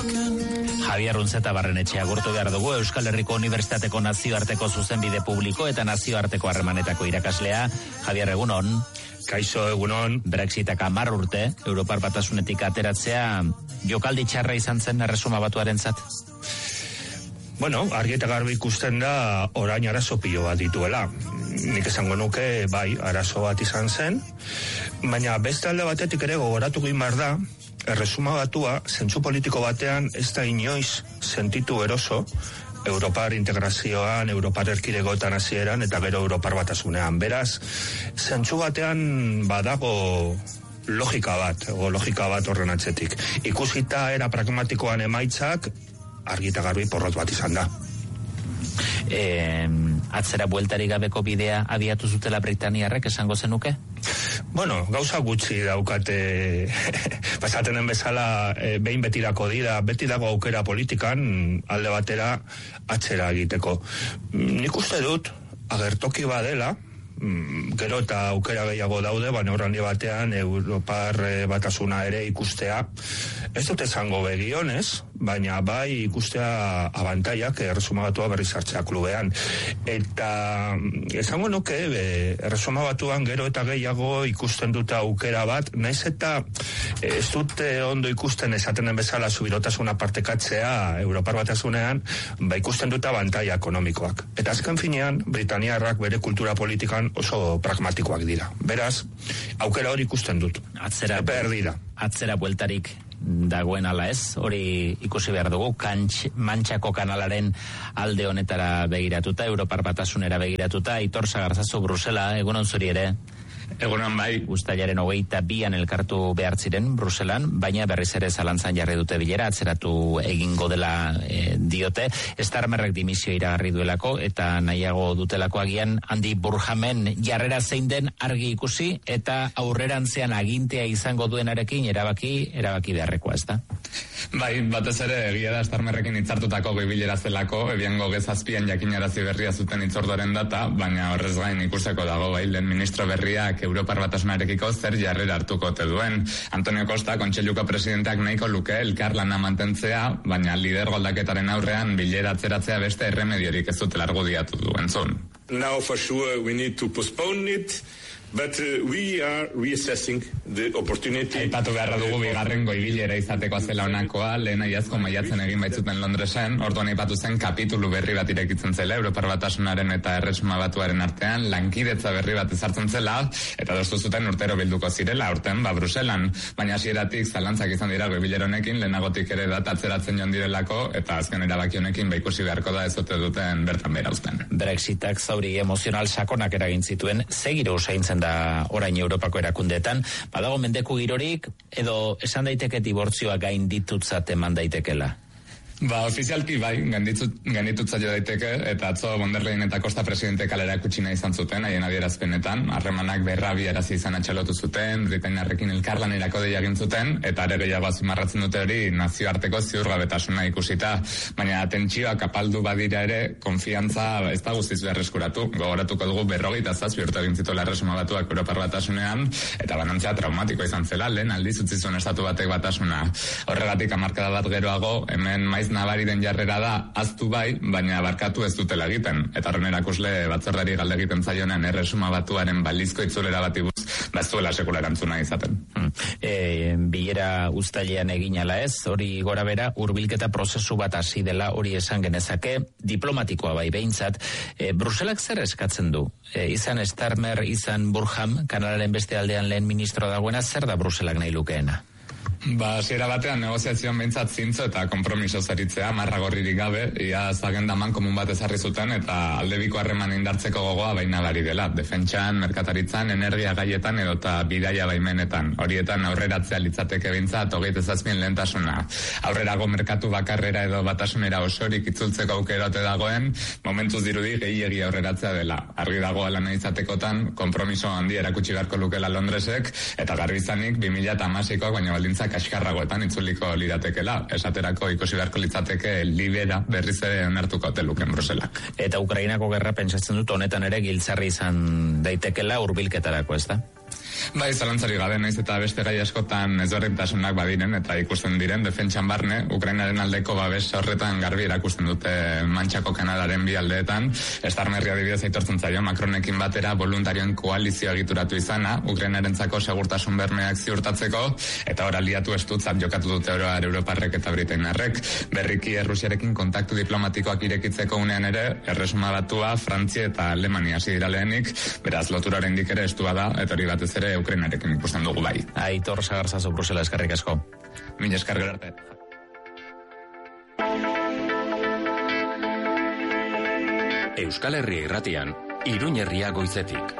Javier Unzeta Barrenetxea agurtu behar dugu Euskal Herriko Unibertsitateko nazioarteko zuzenbide publiko eta nazioarteko harremanetako irakaslea. Javier, egunon. Kaixo, egunon. Brexitak 10 urte, Europar Batasunetik ateratzea, jokaldi txarra izan zen Erresuma Batuarentzat? Bueno, argi eta garbi ikusten da orain arazo pilo bat dituela. Nik esango nuke, bai, arazo bat izan zen, baina beste alde batetik ere gogoratu egin behar da, Erresuma Batua, zentzu politiko batean, ez da inoiz sentitu eroso, Europar integrazioan, Europar erkidegoetan hasieran eta gero Europar Batasunean. Beraz, zentzu batean badago logika bat horren atzetik. Ikusita era pragmatikoan emaitzak, argi eta garbi porrot bat izan da. Atzera bueltarik gabeko bidea abiatu zutela Britaniarrek, esango zenuke? Bueno, gauza gutxi daukate, pasaten den bezala, behin betirako dira, beti dago aukera politikan, alde batera atzera egiteko. Nik uste dut, agertoki badela, gero eta aukera gehiago daude, baina horrandi batean Europar Batasuna ere ikustea, ez dut esango begionez, baina bai ikustea abantaiak Erresuma Batua berriz hartzea klubean. Eta esango nuke Erresuma Batuan gero eta gehiago ikusten dute aukera bat, naiz eta ez dute ondo ikusten esaten den bezala subirotasuna partekatzea Europar Batasunean, ba ikusten dute abantaia ekonomikoak. Eta azken finean, Britaniarrak bere kultura politikan oso pragmatikoak dira. Beraz, aukera hori ikusten dut. Atzera bueltarik dagoen ala ez, hori ikusi behar dugu, Mantxako kanalaren alde honetara begiratuta, Europar Batasunera begiratuta. Aitor Sagarzazu, Brusela, egunon zuri ere? Egunon bai. Uztailaren 22an elkartu behar ziren Bruselan, baina berriz ere zalantzan jarri dute bilera, atzeratu egingo dela diote. Starmerrek dimisio iragarri duelako eta nahiago dutelako agian Andy Burhamen jarrera zein den argi ikusi eta aurrerantzean agintea izango duenarekin erabaki beharrekoa, ez da? Bai, batez ere egia da Starmerrekin hitzartutako bilera zelako, ebiango gezazpian jakinarazi berria zuten hitzorduaren data, baina horrez gain ikuseko dago bai, lehen ministro berriak Europar Batasunarekiko zer jarrera hartuko ote duen. Antonio Costa, kontseiluko presidenteak nahiko luke elkarlana mantentzea, baina lidergo aldaketaren aurrean bilera atzeratzea beste erremediorik ez dutela argudiatu duen zon. Now for sure we need to postpone it. But we are reassessing the opportunity. Aipatu beharra dugu bigarrengo ibilera izateko zela honakoa, lehen aiazko maiatzen egin baitzuten Londresen, orduan aipatu zen kapitulu berri bat irekitzen zela, Europar Batasunaren eta Erresuma Batuaren artean, lankidetza berri bat ezartzen zela, eta doztu zuten urtero bilduko zirela, aurten, Bruselan, baina hasieratik zalantzak izan dira bilera honekin, lehenagotik ere data atzeratzen joan direlako, eta azken erabaki honekin ikusi beharko da ez ote duten bertan behera uzten. Brexitak zauri emozional sakonak eragin zituen, segiro usaintzen da orain Europako erakundeetan, badago mendeku girorik edo esan daiteke dibortzioa gain ditutzat eman daitekela? Ofizialki bai, gainditutzaio daiteke, eta atzo von der Leyen eta Costa presidente kalera kutsina izan zuten, haien adierazpenetan, harremanak berrabiarazi izan atxalotu zuten, Britaniarrekin elkarlanerako deia egin zuten, eta are gehiago azpimarratzen dute hori nazioarteko ziurgabetasuna ikusita, baina tentsioak apaldu badira ere, konfiantza ez da guztiz berreskuratu, gogoratuko dugu 27 urte egin zituela Erresuma Batuak Europar Batasunean, eta banantzea traumatiko izan zela, lehen aldiz utzi zuen estatu batek batasuna. Horregatik hamarkada bat geroago, hemen maiz nabari den jarrera da, aztu bai, baina barkatu ez dutela egiten. Eta horren erakusle batzordari galde egiten zaionean Erresuma Batuaren balizko itzulera bat ibuz, bazuela sekula erantzuna izaten. Bilera uztailean egin ala ez, hori gora bera, hurbilketa prozesu bat hasi dela, hori esan genezake, diplomatikoa bai behintzat. Bruselak zer eskatzen du? Izan Starmer, izan Burham, Kanalaren beste aldean lehen ministro dagoena, zer da Bruselak nahi lukeena? Hasiera batean negoziazioan behintzat zintzo eta konpromiso zeritzea, marragorririk gabe, ia zagendaman komun bat ezarri zuten eta aldebiko harreman indartzeko gogoa baina bari dela. Defentsan, merkataritzan, energia gaietan edota bidaia baimenetan. Horietan aurreratzea litzateke behintzat 27 lehentasuna. Aurrerago merkatu bakarrera edo batasunera osorik itzultzeko aukerate dagoen, momentuz dirudi gehiegi aurreratzea dela. Argi dago ala nahi izatekotan, konpromiso handi erakutsi beharko lukela Londresek, eta garbi izanik 2016koak baina baldintza kaskarragoetan itzuliko liratekela. Esaterako ikusi beharko litzateke libera berriz ere onartuko teluken Bruselak. Eta Ukrainako gerra pentsatzen dut honetan ere giltzarri izan daitekela hurbilketarako, ez da? Bai, zalantzari gabe, naiz eta beste gai askotan ezberdintasunak badiren eta ikusten diren defentsan barne, Ukrainaren aldeko babes horretan garbi erakusten dute Mantxako Kanadaren bi aldeetan. Estarmerri adibidez aitortzen zaio Macronekin batera voluntarioen koalizioa egituratu izana, Ukrainarentzako segurtasun bermeak ziurtatzeko, eta hor aliatu estutzat jokatu dute oroar Europarrek eta Britainarrek. Berriki Errusiarekin kontaktu diplomatikoak irekitzeko unean ere, Erresuma Batua, Frantzia eta Alemania hasi dira lehenik, beraz lotura oraindik ere estua da, eta hori batez ere Ukrainarekin ikusten dugu bai. Aitor Sagarzazu, Brusela, eskerrik asko. Mila esker gero arte. Euskal Herria Irratian, Iruña Herria Goizetik.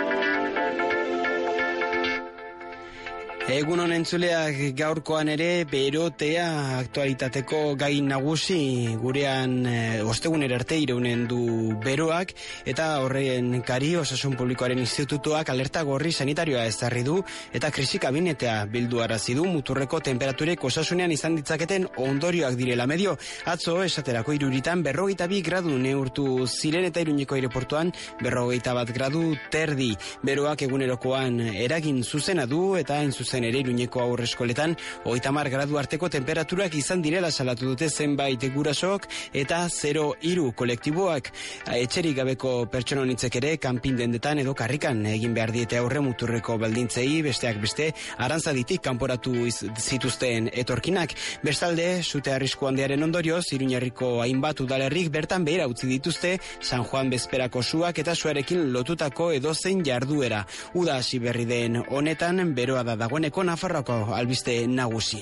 Egun honen entzuleak, gaurkoan ere berotea aktualitateko gai nagusi gurean ostegunera arte iraunen du beroak, eta horren kari Osasun Publikoaren Institutuak alerta gorri sanitarioa ezarri du eta krisi kabinetea bildu arazi du muturreko temperaturek osasunean izan ditzaketen ondorioak direla medio. Atzo esaterako Iruritan 42 gradu neurtu ziren eta Iruñeko aireportuan 41 gradu terdi. Beroak egunerokoan eragin zuzena du eta hain zuzen ere Iruñeko aurreskoletan 30 gradu arteko temperaturak izan direla salatu dute zenbait gurasok eta 0-3 kolektiboak. Etxerik gabeko pertsononitzek ere kanpin dendetan edo karrikan egin behar diete aurre muturreko baldintzei, besteak beste Arantzaditik kanporatu zituzten etorkinak. Bestalde, sute arrisku handiaren ondorioz Iruñerriko hainbat udalerrik bertan behera utzi dituzte San Juan bezperako suak eta suarekin lotutako edozein jarduera. Uda hasi berri den honetan beroa da dagoeneko Nafarroako albiste nagusi.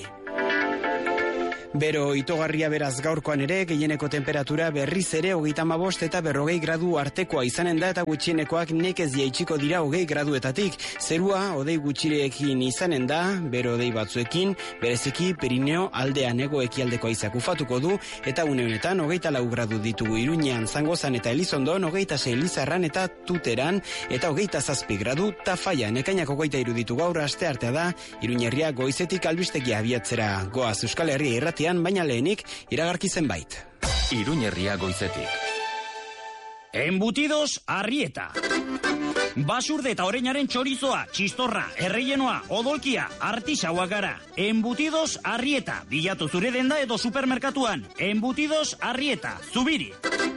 Bero itogarria beraz gaurkoan ere, gehieneko temperatura berriz ere 35 eta 40 gradu artekoa izanen da eta gutxienekoak nekez jaitsiko dira 20 graduetatik. Zerua hodei gutxirekin izanen da, bero hodei batzuekin, bereziki Pirineo aldean hego ekialdeko haizak ufatuko du eta une honetan 24 gradu ditugu Iruñean, Zangozan eta Elizondon, 26 Lizarran eta Tuteran eta 27 gradu Tafaian. Ekainak 23 ditu gaur, asteartea da, Iruña Herria Goizetik albistegia abiatzera goaz. Euskal Herria Irratia, baina lehenik iragarki zenbait. Iruña Herria Goizetik. Embutidos Arrieta. Basurde eta Oreinaren txorizoa, txistorra, erreienoa, odolkia, artisauak gara. Embutidos Arrieta. Bilatu zure denda edo supermerkatuan. Embutidos Arrieta. Zubiri.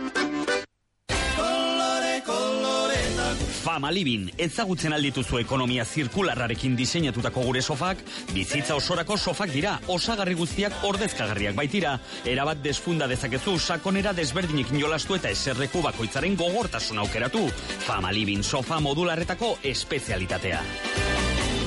Fama Living, ezagutzen aldituzu ekonomia zirkularrarekin diseinatutako gure sofak, bizitza osorako sofak dira, osagarri guztiak ordezkagarriak baitira, erabat desfunda dezakezu, sakonera desberdinik jolastu eta eserleku bakoitzaren gogortasun aukeratu. Fama Living sofa modularretako espezialitatea.